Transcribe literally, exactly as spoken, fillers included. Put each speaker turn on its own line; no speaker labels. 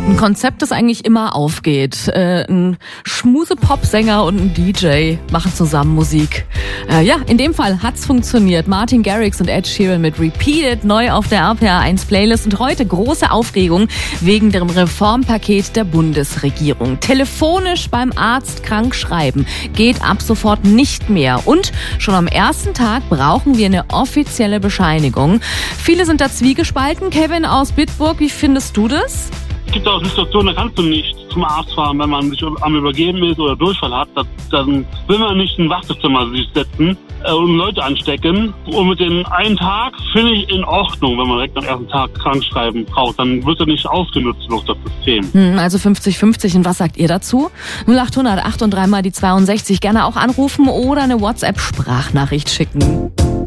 Ein Konzept, das eigentlich immer aufgeht. Äh, ein Schmuse-Pop-Sänger und ein D J machen zusammen Musik. Äh, ja, in dem Fall hat's funktioniert. Martin Garrix und Ed Sheeran mit Repeated, neu auf der R P R eins Playlist. Und heute große Aufregung wegen dem Reformpaket der Bundesregierung. Telefonisch beim Arzt krank schreiben geht ab sofort nicht mehr. Und schon am ersten Tag brauchen wir eine offizielle Bescheinigung. Viele sind da zwiegespalten. Kevin aus Bitburg, wie findest du das?
Es gibt auch Situationen, da kannst du nicht zum Arzt fahren, wenn man sich am Übergeben ist oder Durchfall hat. Dann will man nicht in ein Wartezimmer sich setzen und Leute anstecken. Und mit dem einen Tag finde ich in Ordnung, wenn man direkt am ersten Tag krankschreiben braucht. Dann wird er nicht ausgenutzt durch das System.
Also fünfzig fünfzig. Und was sagt ihr dazu? null achthundert acht und drei mal die zweiundsechzig. Gerne auch anrufen oder eine WhatsApp-Sprachnachricht schicken.